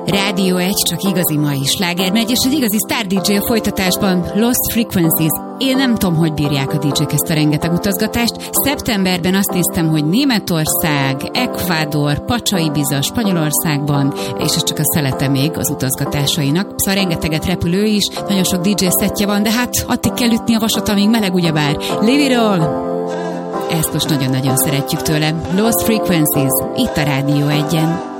Rádió 1, csak igazi mai slágermegy, és egy igazi Star DJ a folytatásban, Lost Frequencies. Én nem tudom, hogy bírják a DJ-k ezt a rengeteg utazgatást. Szeptemberben azt néztem, hogy Németország, Ecuador, Pacsa-Ibiza, Spanyolországban, és ez csak a szelete még az utazgatásainak. Szóval rengeteget repülő is, nagyon sok DJ szettje van, de hát addig kell ütni a vasat, amíg meleg ugyebár. Live it all! Ezt most nagyon-nagyon szeretjük tőle. Lost Frequencies, itt a Rádió 1-en.